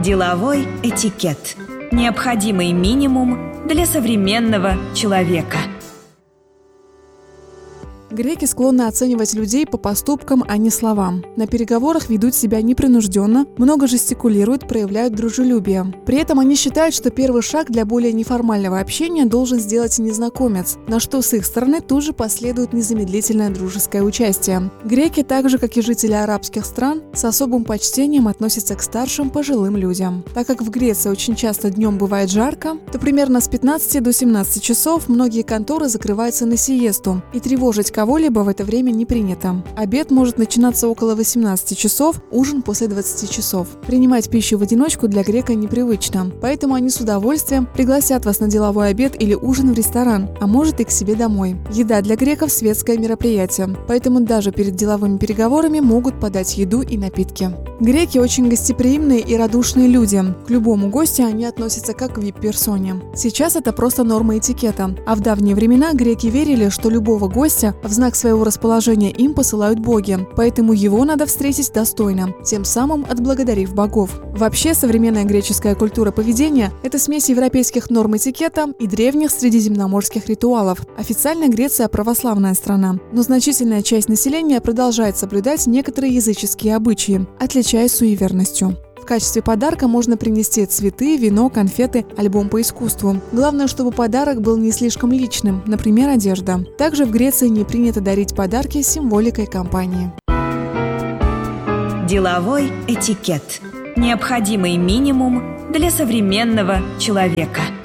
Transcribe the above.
Деловой этикет. Необходимый минимум для современного человека. Греки склонны оценивать людей по поступкам, а не словам. На переговорах ведут себя непринужденно, много жестикулируют, проявляют дружелюбие. При этом они считают, что первый шаг для более неформального общения должен сделать незнакомец, на что с их стороны тут же последует незамедлительное дружеское участие. Греки, так же как и жители арабских стран, с особым почтением относятся к старшим пожилым людям. Так как в Греции очень часто днем бывает жарко, то примерно с 15 до 17 часов многие конторы закрываются на сиесту, и тревожить кого-либо в это время не принято. Обед может начинаться около 18 часов, ужин после 20 часов. Принимать пищу в одиночку для грека непривычно, поэтому они с удовольствием пригласят вас на деловой обед или ужин в ресторан, а может и к себе домой. Еда для греков – светское мероприятие, поэтому даже перед деловыми переговорами могут подать еду и напитки. Греки очень гостеприимные и радушные люди. К любому гостю они относятся как к вип-персоне. Сейчас это просто норма этикета, а в давние времена греки верили, что любого гостя в знак своего расположения им посылают боги, поэтому его надо встретить достойно, тем самым отблагодарив богов. Вообще, современная греческая культура поведения – это смесь европейских норм этикета и древних средиземноморских ритуалов. Официально Греция – православная страна, но значительная часть населения продолжает соблюдать некоторые языческие обычаи, отличаясь суеверностью. В качестве подарка можно принести цветы, вино, конфеты, альбом по искусству. Главное, чтобы подарок был не слишком личным, например, одежда. Также в Греции не принято дарить подарки с символикой компании. Деловой этикет. Необходимый минимум для современного человека.